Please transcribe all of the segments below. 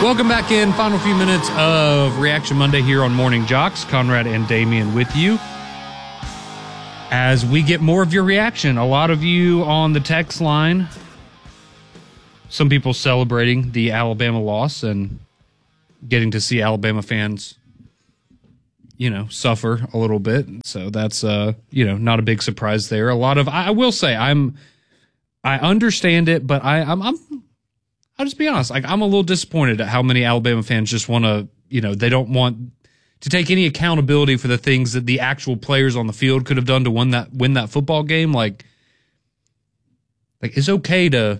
Welcome back in. Final few minutes of Reaction Monday here on Morning Jocks. Conrad and Damian with you. As we get more of your reaction, a lot of you on the text line, some people celebrating the Alabama loss and getting to see Alabama fans, suffer a little bit. So that's, not a big surprise there. A lot of, I will say, I understand it, but I'll just be honest. Like, I'm a little disappointed at how many Alabama fans just want to, they don't want to take any accountability for the things that the actual players on the field could have done to win that football game. Like it's okay to,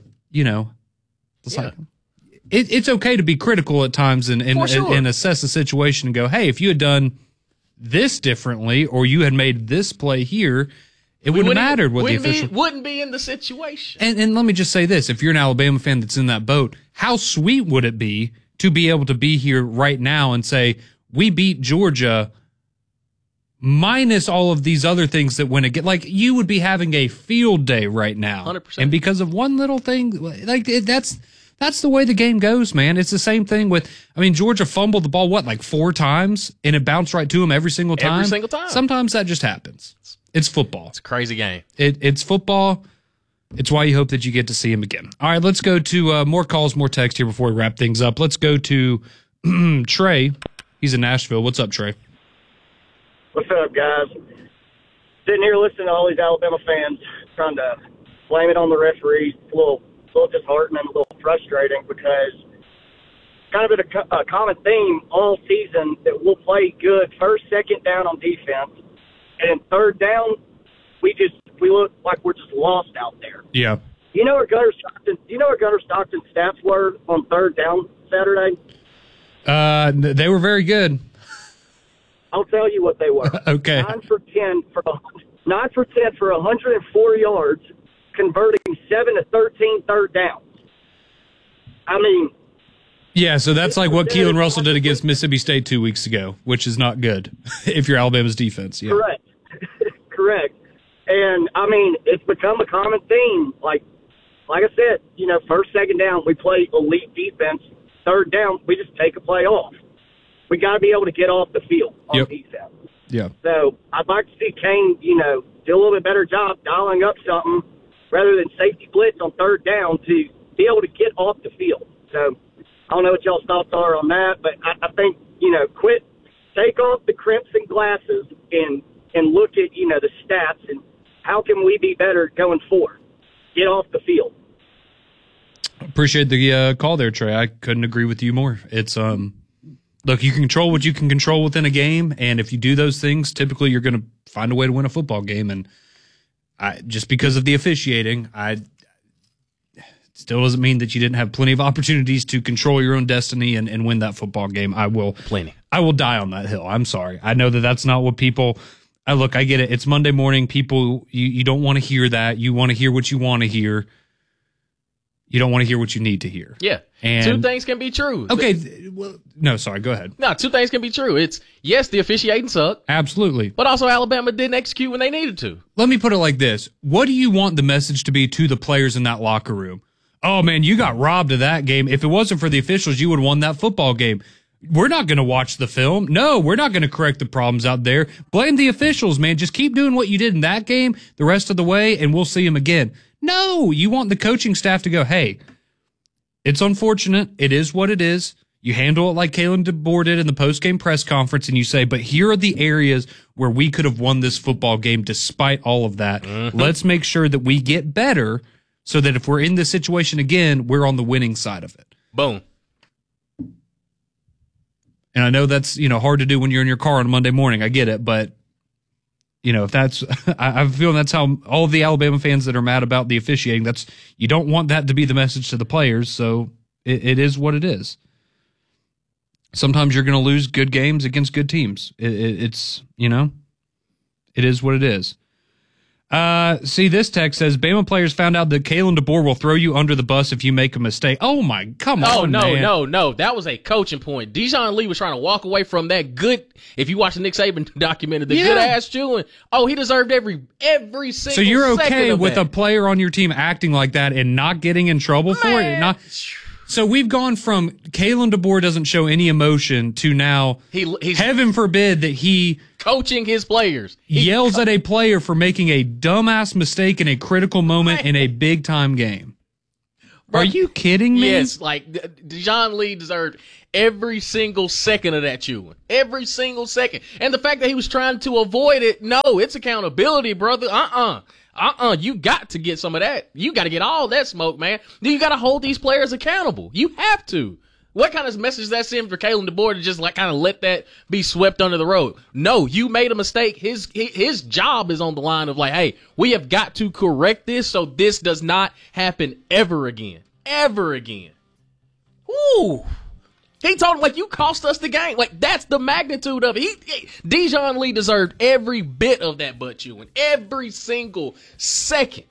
it's okay to be critical at times and assess the situation and go, hey, if you had done this differently or you had made this play here, it wouldn't have mattered what the official wouldn't be in the situation. And let me just say this: if you're an Alabama fan that's in that boat, how sweet would it be to be able to be here right now and say, we beat Georgia minus all of these other things that went again. Like, you would be having a field day right now. 100%. And because of one little thing, that's the way the game goes, man. It's the same thing with, Georgia fumbled the ball, 4 times? And it bounced right to them every single time? Every single time. Sometimes that just happens. It's football. It's a crazy game. It's football. It's why you hope that you get to see him again. All right, let's go to more calls, more text here before we wrap things up. Let's go to Trey. He's in Nashville. What's up, Trey? What's up, guys? Sitting here listening to all these Alabama fans trying to blame it on the referees. It's a little disheartening, a little frustrating because it's kind of been a common theme all season that we'll play good first, second down on defense, and third down, we look like we're just lost out there. Yeah. You know what Gunnar Stockton's stats were on third down Saturday? They were very good. I'll tell you what they were. Okay. 9 for 10 for 104 yards, converting 7 to 13 third downs. Yeah, so that's like what Keelan Russell did against Mississippi State 2 weeks ago, which is not good if you're Alabama's defense. Yeah. Correct. Correct. And, it's become a common theme. Like I said, first, second down, we play elite defense. Third down, we just take a play off. We got to be able to get off the field on defense. Yeah. So I'd like to see Kane, do a little bit better job dialing up something rather than safety blitz on third down to be able to get off the field. So I don't know what y'all's thoughts are on that, but I think, take off the crimson glasses and look at, the stats and how can we be better going forward? Get off the field. Appreciate the call there, Trey. I couldn't agree with you more. It's look, you can control what you can control within a game, and if you do those things, typically you're going to find a way to win a football game. And just because of the officiating, it still doesn't mean that you didn't have plenty of opportunities to control your own destiny and win that football game. I will die on that hill. I'm sorry. I know that that's not what people. Look, I get it. It's Monday morning. People, you don't want to hear that. You want to hear what you want to hear. You don't want to hear what you need to hear. Yeah. And two things can be true. Okay. Well, no, sorry. Go ahead. No, two things can be true. It's, yes, the officiating sucked. Absolutely. But also Alabama didn't execute when they needed to. Let me put it like this. What do you want the message to be to the players in that locker room? Oh, man, you got robbed of that game. If it wasn't for the officials, you would have won that football game. We're not going to watch the film. No, we're not going to correct the problems out there. Blame the officials, man. Just keep doing what you did in that game the rest of the way, and we'll see them again. No, you want the coaching staff to go, hey, it's unfortunate. It is what it is. You handle it like Kalen DeBoer did in the post-game press conference, and you say, but here are the areas where we could have won this football game despite all of that. Mm-hmm. Let's make sure that we get better so that if we're in this situation again, we're on the winning side of it. Boom. And I know that's, hard to do when you're in your car on a Monday morning. I get it. But, if that's, I feel that's how all of the Alabama fans that are mad about the officiating, you don't want that to be the message to the players. So it is what it is. Sometimes you're going to lose good games against good teams. It's, it is what it is. See, this text says, Bama players found out that Kalen DeBoer will throw you under the bus if you make a mistake. Oh, my, come on, man. No. That was a coaching point. Dijon Lee was trying to walk away from that good, if you watch the Nick Saban documentary, the good-ass chewing. Oh, he deserved every single So you're okay with a player on your team acting like that and not getting in trouble for it? So we've gone from Kalen DeBoer doesn't show any emotion to now, he's heaven forbid that he coaching his players. Yells at a player for making a dumbass mistake in a critical moment in a big-time game. Are you kidding me? Yes, like Dijon Lee deserved every single second of that chewing. Every single second. And the fact that he was trying to avoid it, no, it's accountability, brother. You got to get some of that. You got to get all that smoke, man. Then you got to hold these players accountable. You have to. What kind of message that send for Kalen DeBoer to just like kind of let that be swept under the rug? No, you made a mistake. His job is on the line of like, hey, we have got to correct this so this does not happen ever again. Ever again. Ooh. He told him, like, you cost us the game. Like, that's the magnitude of it. Dijon Lee deserved every bit of that butt chewing. Every single second.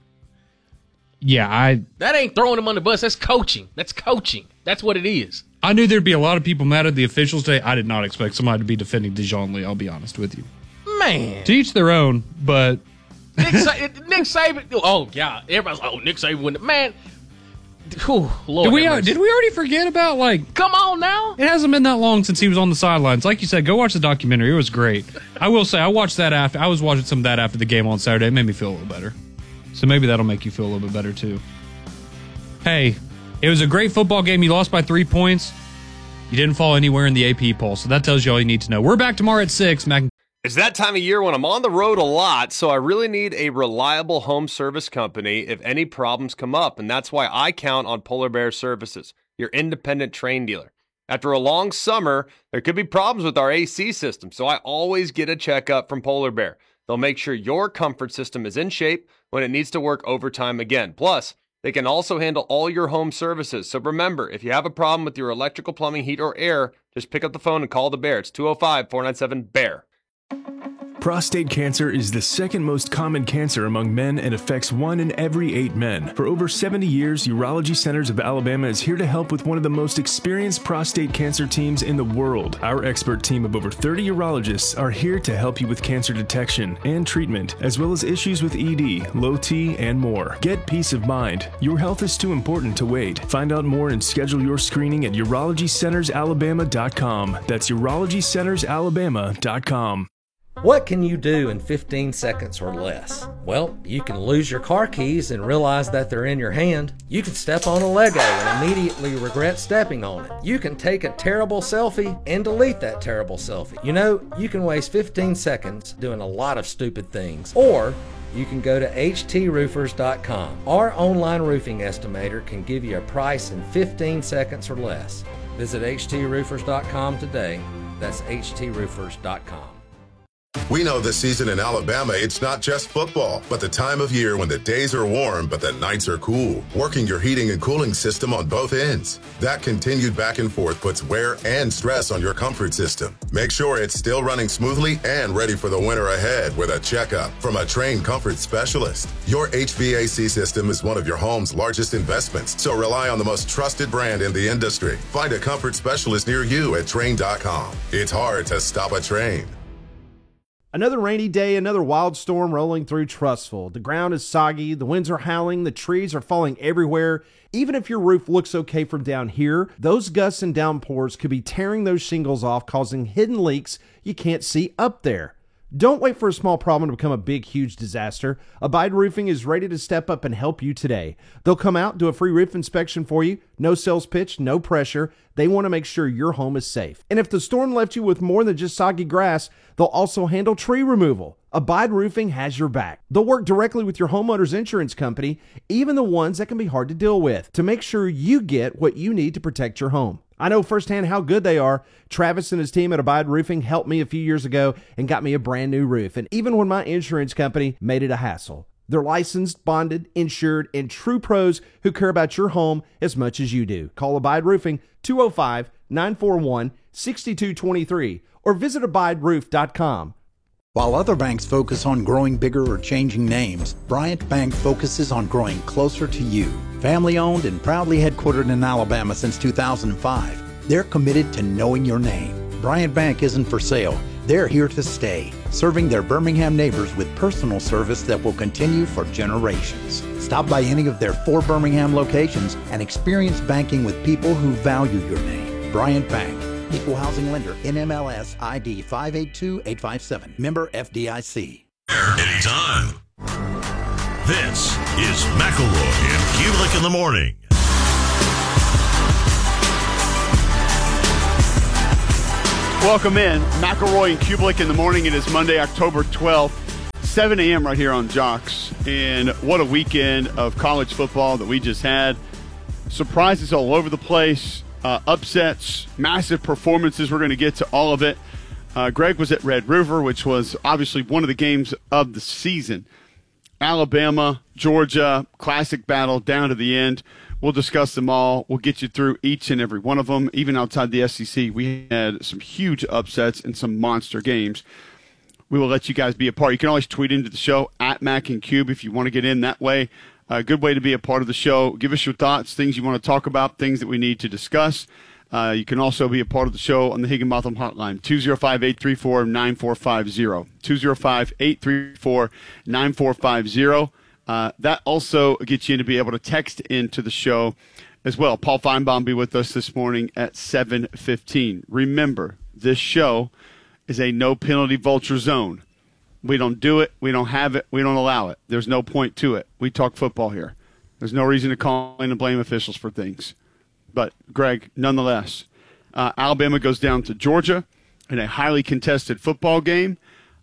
Yeah, that ain't throwing him on the bus. That's coaching. That's coaching. That's what it is. I knew there'd be a lot of people mad at the officials today. I did not expect somebody to be defending Dijon Lee, I'll be honest with you. Man. To each their own, but... Nick Saban. Oh, yeah. Everybody's like, Nick Saban wouldn't. Man. Whew, Lord did we already forget about, like... Come on now. It hasn't been that long since he was on the sidelines. Like you said, go watch the documentary. It was great. I will say, I was watching some of that after the game on Saturday. It made me feel a little better. So maybe that'll make you feel a little bit better, too. Hey, it was a great football game. You lost by 3 points. You didn't fall anywhere in the AP poll, so that tells you all you need to know. We're back tomorrow at 6. It's that time of year when I'm on the road a lot, so I really need a reliable home service company if any problems come up, and that's why I count on Polar Bear Services, your independent Trane dealer. After a long summer, there could be problems with our AC system, so I always get a checkup from Polar Bear. They'll make sure your comfort system is in shape when it needs to work overtime again. Plus, they can also handle all your home services. So remember, if you have a problem with your electrical, plumbing, heat, or air, just pick up the phone and call the Bear. It's 205-497-BEAR. Prostate cancer is the second most common cancer among men and affects 1 in every 8 men. For over 70 years, Urology Centers of Alabama is here to help with one of the most experienced prostate cancer teams in the world. Our expert team of over 30 urologists are here to help you with cancer detection and treatment, as well as issues with ED, low T, and more. Get peace of mind. Your health is too important to wait. Find out more and schedule your screening at UrologyCentersAlabama.com. That's UrologyCentersAlabama.com. What can you do in 15 seconds or less? Well, you can lose your car keys and realize that they're in your hand. You can step on a Lego and immediately regret stepping on it. You can take a terrible selfie and delete that terrible selfie. You know, you can waste 15 seconds doing a lot of stupid things. Or you can go to HTRoofers.com. Our online roofing estimator can give you a price in 15 seconds or less. Visit HTRoofers.com today. That's HTRoofers.com. We know this season in Alabama, it's not just football, but the time of year when the days are warm, but the nights are cool. Working your heating and cooling system on both ends. That continued back and forth puts wear and stress on your comfort system. Make sure it's still running smoothly and ready for the winter ahead with a checkup from a trained comfort specialist. Your HVAC system is one of your home's largest investments, so rely on the most trusted brand in the industry. Find a comfort specialist near you at Trane.com. It's hard to stop a Trane. Another rainy day, another wild storm rolling through Trussville. The ground is soggy, the winds are howling, the trees are falling everywhere. Even if your roof looks okay from down here, those gusts and downpours could be tearing those shingles off, causing hidden leaks you can't see up there. Don't wait for a small problem to become a big, huge disaster. Abide Roofing is ready to step up and help you today. They'll come out, do a free roof inspection for you. No sales pitch, no pressure. They want to make sure your home is safe. And if the storm left you with more than just soggy grass, they'll also handle tree removal. Abide Roofing has your back. They'll work directly with your homeowner's insurance company, even the ones that can be hard to deal with, to make sure you get what you need to protect your home. I know firsthand how good they are. Travis and his team at Abide Roofing helped me a few years ago and got me a brand new roof. And even when my insurance company made it a hassle. They're licensed, bonded, insured, and true pros who care about your home as much as you do. Call Abide Roofing 205-941-6223 or visit abideroof.com. While other banks focus on growing bigger or changing names, Bryant Bank focuses on growing closer to you. Family owned and proudly headquartered in Alabama since 2005. They're committed to knowing your name. Bryant Bank isn't for sale. They're here to stay, serving their Birmingham neighbors with personal service that will continue for generations. Stop by any of their 4 Birmingham locations and experience banking with people who value your name. Bryant Bank. Equal housing lender. NMLS ID 582857. Member FDIC. Anytime. This is McElroy and Kulik in the morning. Welcome in. McElroy and Kulik in the morning. It is Monday, October 12th, 7 a.m. right here on Jocks. And what a weekend of college football that we just had. Surprises all over the place. Upsets, massive performances. We're going to get to all of it. Greg was at Red River, which was obviously one of the games of the season. Alabama, Georgia, classic battle down to the end. We'll discuss them all. We'll get you through each and every one of them. Even outside the SEC, we had some huge upsets and some monster games. We will let you guys be a part. You can always tweet into the show at Mac and Cube if you want to get in that way. A good way to be a part of the show. Give us your thoughts, things you want to talk about, things that we need to discuss. You can also be a part of the show on the Higginbotham hotline, 205-834-9450, 205-834-9450. That also gets you in to be able to text into the show as well. Paul Feinbaum will be with us this morning at 7:15. Remember, this show is a no-penalty vulture zone. We don't do it. We don't have it. We don't allow it. There's no point to it. We talk football here. There's no reason to call in and blame officials for things. But, Greg, nonetheless, Alabama goes down to Georgia in a highly contested football game,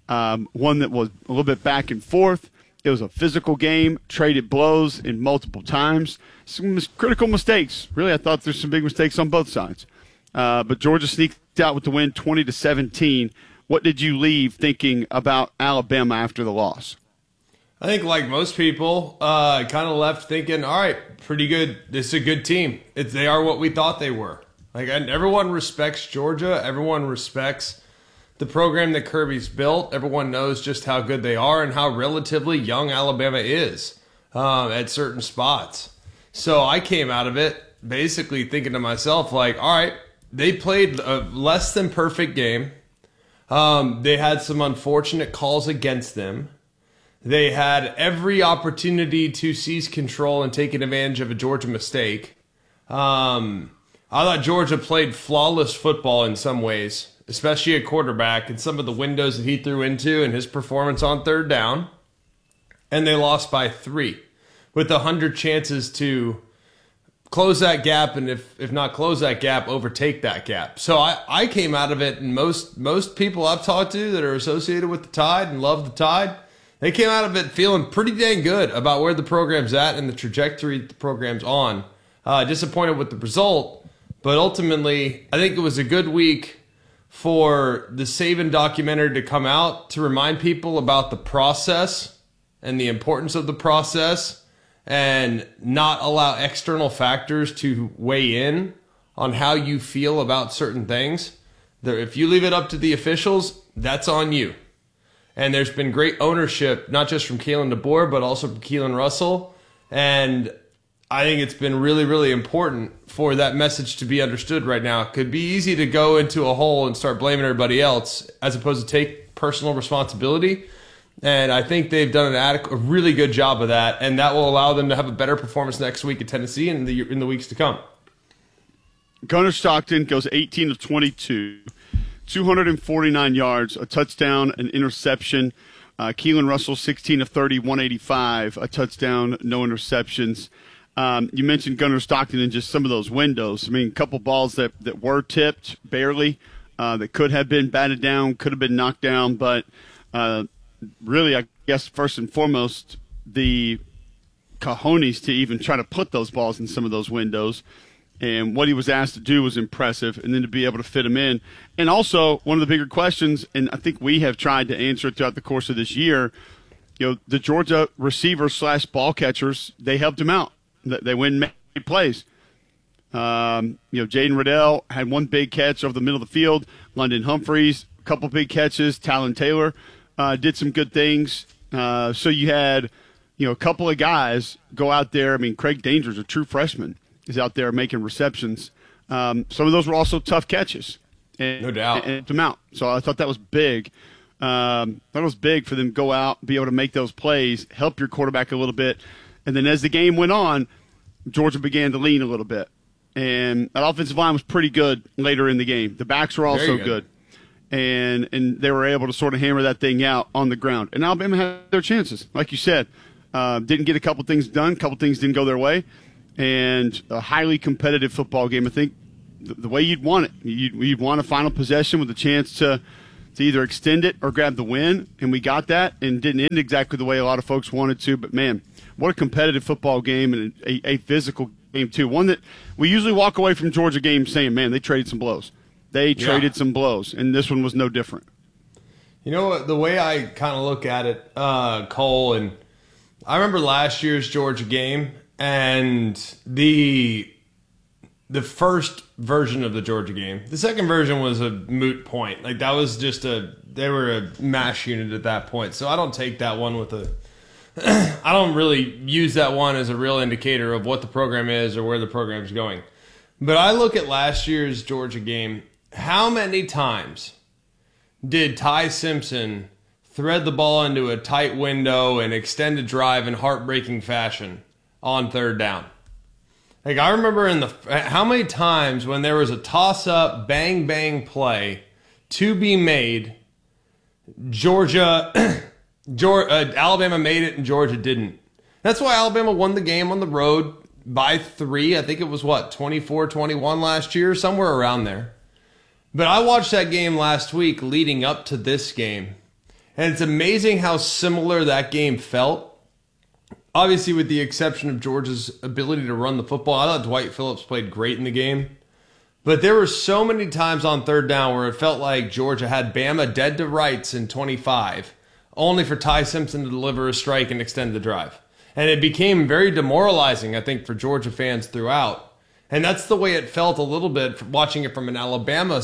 one that was a little bit back and forth. It was a physical game, traded blows in multiple times. Some critical mistakes. Really, I thought there's some big mistakes on both sides. But Georgia sneaked out with the win 20-17. What did you leave thinking about Alabama after the loss? I think like most people, kind of left thinking, all right, pretty good. This is a good team. They are what we thought they were. Like, and everyone respects Georgia. Everyone respects the program that Kirby's built. Everyone knows just how good they are and how relatively young Alabama is at certain spots. So I came out of it basically thinking to myself, like, all right, they played a less than perfect game. They had some unfortunate calls against them. They had every opportunity to seize control and take advantage of a Georgia mistake. I thought Georgia played flawless football in some ways, especially at quarterback and some of the windows that he threw into and his performance on third down. And they lost by 3 with 100 chances to close that gap, and if not close that gap, overtake that gap. So I came out of it, and most people I've talked to that are associated with the Tide and love the Tide, they came out of it feeling pretty dang good about where the program's at and the trajectory the program's on. Disappointed with the result, but ultimately I think it was a good week for the Saban documentary to come out to remind people about the process and the importance of the process, and not allow external factors to weigh in on how you feel about certain things. If you leave it up to the officials, that's on you. And there's been great ownership, not just from Kalen DeBoer, but also from Keelan Russell. And I think it's been really, really important for that message to be understood right now. It could be easy to go into a hole and start blaming everybody else as opposed to take personal responsibility. And I think they've done a really good job of that, and that will allow them to have a better performance next week at Tennessee and in the weeks to come. Gunnar Stockton goes 18 of 22, 249 yards, a touchdown, an interception. Keelan Russell, 16 of 30, 185, a touchdown, no interceptions. You mentioned Gunnar Stockton and just some of those windows. I mean, a couple balls that were tipped, barely, that could have been batted down, could have been knocked down, but really, I guess, first and foremost, the cojones to even try to put those balls in some of those windows. And what he was asked to do was impressive, and then to be able to fit them in. And also, one of the bigger questions, and I think we have tried to answer it throughout the course of this year, the Georgia receivers / ball catchers, they helped him out. They went and made plays. Jaden Riddell had one big catch over the middle of the field. London Humphreys, a couple big catches. Talon Taylor did some good things. So you had, a couple of guys go out there. I mean, Craig Danger's a true freshman, is out there making receptions. Some of those were also tough catches. No doubt. And them out. So I thought that was big. That was big for them to go out, be able to make those plays, help your quarterback a little bit. And then as the game went on, Georgia began to lean a little bit. And that offensive line was pretty good later in the game. The backs were also good. And they were able to sort of hammer that thing out on the ground. And Alabama had their chances. Like you said, didn't get a couple things done. A couple things didn't go their way. And a highly competitive football game. I think the way you'd want it. You'd want a final possession with a chance to either extend it or grab the win. And we got that and didn't end exactly the way a lot of folks wanted to. But, man, what a competitive football game and a physical game, too. One that we usually walk away from Georgia games saying, man, they traded some blows. They traded some blows, and this one was no different. You know what? The way I kind of look at it, Cole, and I remember last year's Georgia game, and the first version of the Georgia game. The second version was a moot point. Like, that was just they were a mash unit at that point. So I don't take that one with I don't really use that one as a real indicator of what the program is or where the program's going. But I look at last year's Georgia game. How many times did Ty Simpson thread the ball into a tight window and extend a drive in heartbreaking fashion on third down? Like, I remember how many times when there was a toss-up, bang-bang play to be made, Alabama made it and Georgia didn't. That's why Alabama won the game on the road by 3. I think it was, 24-21 last year, somewhere around there. But I watched that game last week leading up to this game, and it's amazing how similar that game felt. Obviously, with the exception of Georgia's ability to run the football, I thought Dwight Phillips played great in the game. But there were so many times on third down where it felt like Georgia had Bama dead to rights in 25, only for Ty Simpson to deliver a strike and extend the drive. And it became very demoralizing, I think, for Georgia fans throughout. And that's the way it felt a little bit watching it from an Alabama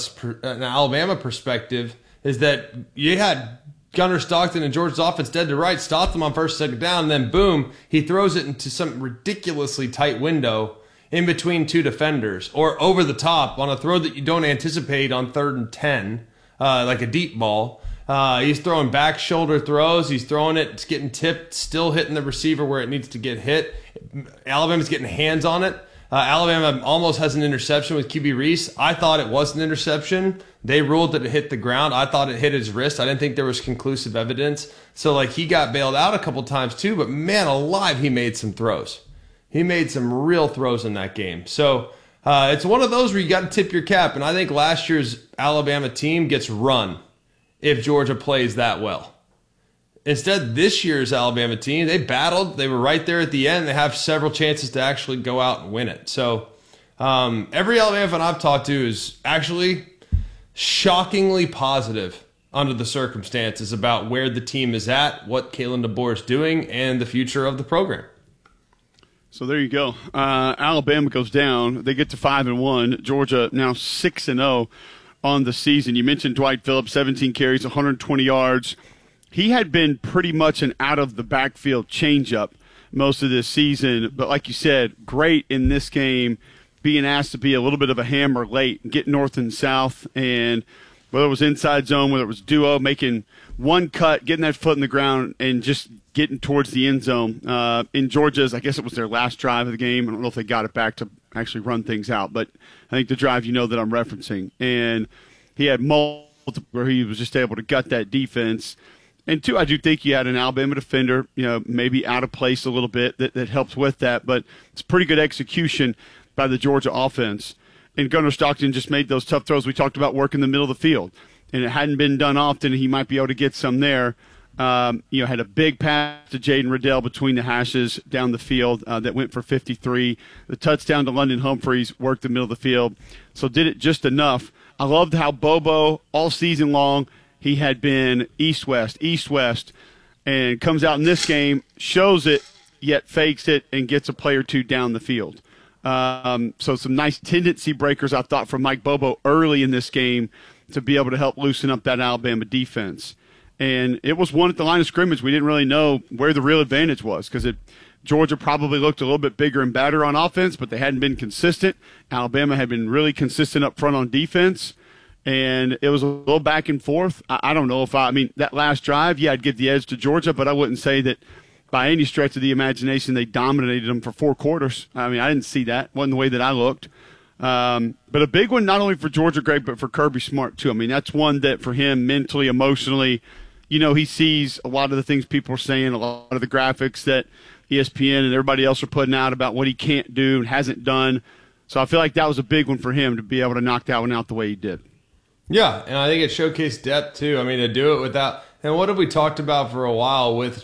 perspective, is that you had Gunnar Stockton and Georgia's offense dead to rights, stopped them on first, second down, and then boom, he throws it into some ridiculously tight window in between two defenders, or over the top on a throw that you don't anticipate on 3rd and 10, like a deep ball. He's throwing back shoulder throws. He's throwing it. It's getting tipped, still hitting the receiver where it needs to get hit. Alabama's getting hands on it. Alabama almost has an interception with QB Reese. I thought it was an interception. They ruled that it hit the ground. I thought it hit his wrist. I didn't think there was conclusive evidence. So, he got bailed out a couple times too, but man alive, he made some throws. He made some real throws in that game. So, it's one of those where you got to tip your cap, and I think last year's Alabama team gets run if Georgia plays that well. Instead, this year's Alabama team, they battled. They were right there at the end. They have several chances to actually go out and win it. So every Alabama fan I've talked to is actually shockingly positive under the circumstances about where the team is at, what Kalen DeBoer is doing, and the future of the program. So there you go. Alabama goes down. They get to 5-1. Georgia now 6-0 on the season. You mentioned Dwight Phillips, 17 carries, 120 yards. He had been pretty much an out-of-the-backfield changeup most of this season, but like you said, great in this game, being asked to be a little bit of a hammer late, get north and south, and whether it was inside zone, whether it was duo, making one cut, getting that foot in the ground, and just getting towards the end zone. In Georgia's, I guess it was their last drive of the game. I don't know if they got it back to actually run things out, but I think the drive that I'm referencing. And he had multiple where he was just able to gut that defense. And, two, I do think you had an Alabama defender, maybe out of place a little bit that helps with that. But it's pretty good execution by the Georgia offense. And Gunnar Stockton just made those tough throws. We talked about work in the middle of the field. And it hadn't been done often. He might be able to get some there. Had a big pass to Jaden Riddell between the hashes down the field that went for 53. The touchdown to London Humphreys worked the middle of the field. So did it just enough. I loved how Bobo all season long – he had been east-west, and comes out in this game, shows it, yet fakes it, and gets a play or two down the field. So some nice tendency breakers, I thought, from Mike Bobo early in this game to be able to help loosen up that Alabama defense. And it was one at the line of scrimmage. We didn't really know where the real advantage was because Georgia probably looked a little bit bigger and badder on offense, but they hadn't been consistent. Alabama had been really consistent up front on defense. And it was a little back and forth. I don't know if that last drive, I'd give the edge to Georgia, but I wouldn't say that by any stretch of the imagination they dominated them for 4 quarters. I mean, I didn't see that. Wasn't the way that I looked. But a big one not only for Georgia, Greg, but for Kirby Smart, too. I mean, that's one that for him mentally, emotionally, he sees a lot of the things people are saying, a lot of the graphics that ESPN and everybody else are putting out about what he can't do and hasn't done. So I feel like that was a big one for him to be able to knock that one out the way he did. Yeah, and I think it showcased depth, too. I mean, to do it without – and what have we talked about for a while with